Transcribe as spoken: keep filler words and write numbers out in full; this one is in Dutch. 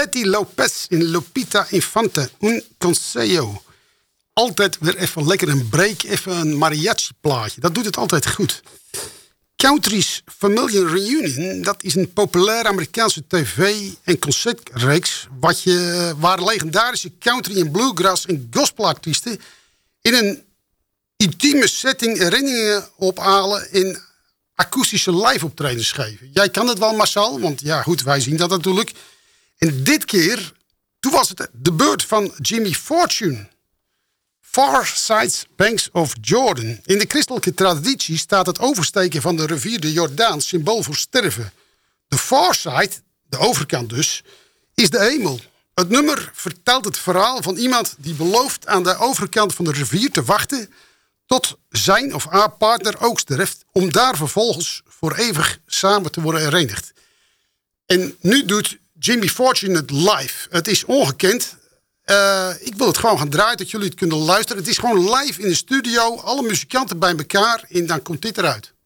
Letty Lopez in Lupita Infante, Un Consejo. Altijd weer even lekker een break, even een mariachi plaatje. Dat doet het altijd goed. Country's Familiar Reunion, dat is een populaire Amerikaanse tv- en concertreeks wat je, waar legendarische country en bluegrass en gospelartiesten in een intieme setting herinneringen ophalen in akoestische live-optredens geven. Jij kan het wel, Marcel, want ja goed, wij zien dat natuurlijk. En dit keer, toen was het de beurt van Jimmy Fortune. Far Sides Banks of Jordan. In de christelijke traditie staat het oversteken van de rivier de Jordaan symbool voor sterven. De far side, de overkant dus, is de hemel. Het nummer vertelt het verhaal van iemand die belooft aan de overkant van de rivier te wachten tot zijn of haar partner ook sterft, om daar vervolgens voor eeuwig samen te worden herenigd. En nu doet Jimmy Fortune het live. Het is ongekend. Uh, ik wil het gewoon gaan draaien, dat jullie het kunnen luisteren. Het is gewoon live in de studio, alle muzikanten bij elkaar en dan komt dit eruit.